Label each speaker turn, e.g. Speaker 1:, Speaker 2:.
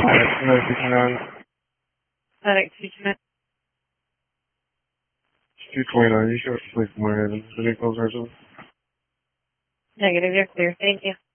Speaker 1: FedEx 229.
Speaker 2: 229, you should have sleep in my head. Vehicles are
Speaker 1: Negative, you're clear. Thank you.